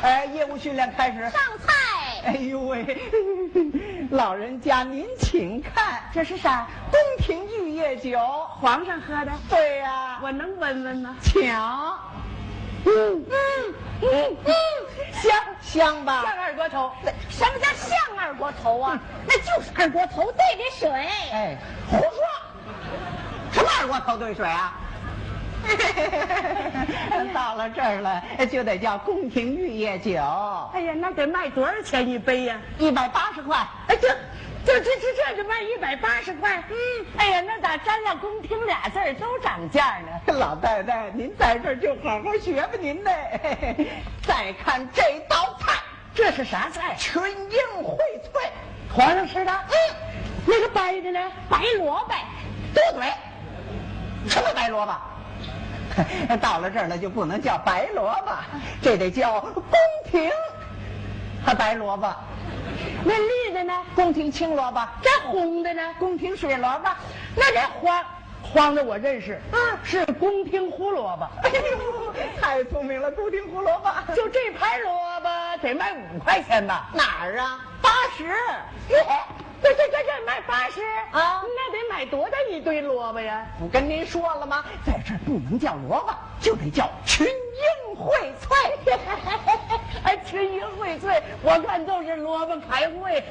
业务训练开始。 上菜。 哎呦喂，老人家您请看， 这是啥？ 宫廷玉液酒， 皇上喝的。 对呀， 我能闻闻吗？ 抢。香吧？ 像二锅头。什么叫像二锅头啊？那就是二锅头兑的水。 哎，胡说！什么二锅头兑水啊？到了这儿了，就得叫宫廷玉液酒。 哎呀，那得卖多少钱一杯呀 ？180块。 哎，这就卖180块。哎呀，那咋沾了宫廷俩字儿都涨价呢？ 老太太，您在这儿就好好学吧您呢。再看这道菜， 这是啥菜？ 群英荟萃。 皇上吃的？那个白的呢？白萝卜。 多嘴。什么白萝卜？到了这儿了就不能叫白萝卜，这得叫宫廷白萝卜。 那绿的呢？ 宫廷青萝卜。 这红的呢？ 宫廷水萝卜。 那这黄的我认识，是宫廷胡萝卜。 哎呦，太聪明了，宫廷胡萝卜。 就这盘萝卜得卖5块钱吧？ 哪儿啊？80。 这卖80 啊？ 那得买多大一堆萝卜呀？ 我跟您说了吗？在这儿不能叫萝卜，就得叫群英荟萃。 哎，群英荟萃，我看都是萝卜开会。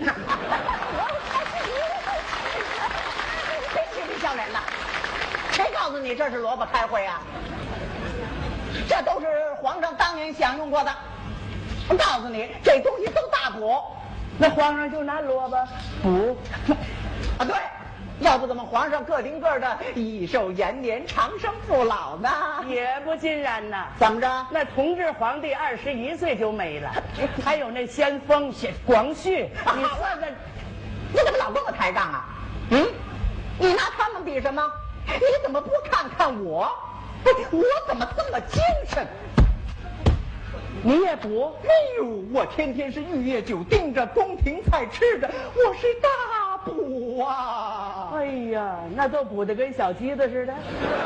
真是不笑脸的！谁告诉你这是萝卜开会啊？这都是皇上当年享用过的。我告诉你，这东西都大补。 那皇上就拿萝卜补啊？对，要不怎么皇上个顶个的益寿延年、长生不老呢？ 也不尽然呐。 怎么着？ 那同治皇帝21岁就没了，还有那先锋广旭，你说这， 你怎么老跟我抬杠啊？你拿他们比什么？你怎么不看看我？我怎么这么精神？ 你也补？ 哎呦，我天天是玉液酒盯着宫廷菜吃的，我是大补啊！ 哎呀，那都补得跟小鸡子似的。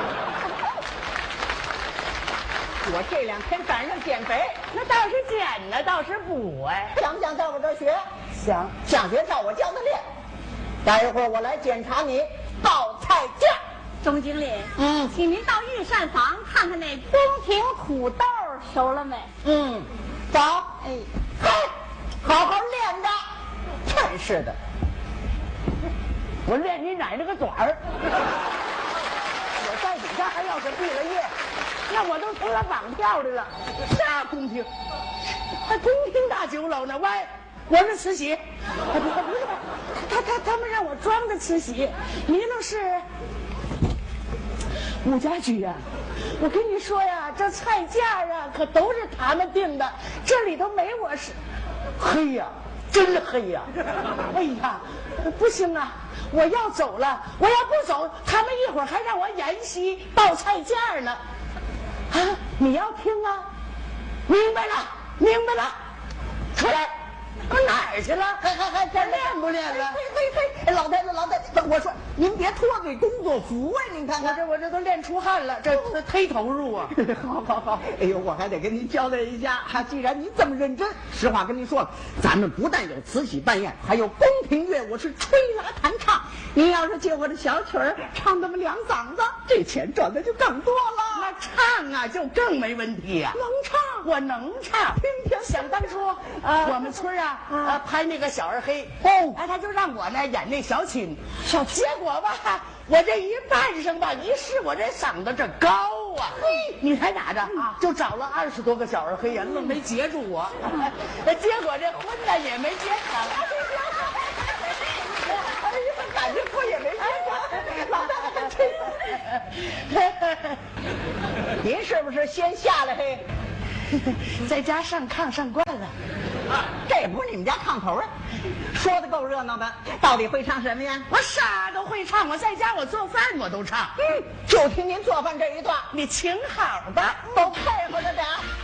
我这2天赶上减肥， 那倒是减呢，倒是补哎。 想不想在我这儿学？ 想。 想学照我教的练。待一会儿我来检查你报菜价。 钟经理，请您到御膳房看看那宫廷土豆熟了没？ 走。哎，好好练着。真是的， 我练你奶奶个爪儿！我在底下还要是毕了业，那我都成了绑票的了。啥宫廷？还宫廷大酒楼呢？喂，我是慈禧。不是，他们让我装的慈禧，你那是武家驹呀。我跟你说呀，这菜价啊可都是他们定的，这里头没我是。黑呀，真黑呀！哎呀，不行啊，我要走了，我要不走，他们一会儿还让我演戏报菜价呢。啊，你要听啊？明白了，明白了，出来。哪儿去了？还练不练了？ 嘿，老太太，我说您别脱罪工作服啊！您看看， 我这都练出汗了，这忒投入啊！ 好，哎呦，我还得跟您交代一下，既然您这么认真，实话跟您说了，咱们不但有慈禧办宴，还有宫廷乐，我是吹拉弹唱。您要是借我的小曲儿唱那么2嗓子，这钱赚的就更多了。 那唱啊，就更没问题呀。 能唱， 我能唱。想当初我们村拍那个小二黑他就让我呢演那小青，结果吧，我这一扮上吧，一试我这嗓子这高啊，你猜咋着？就找了20多个小二黑呀，愣没截住我，结果这婚呢也没结成。 感觉我也没结成，老大还真。您是不是先下来嘿？ 在家上炕上惯了， 这也不是你们家炕头啊！说的够热闹的，到底会唱什么呀？ 我啥都会唱，我在家我做饭我都唱。 就听您做饭这一段， 你请好吧， 都配合着点。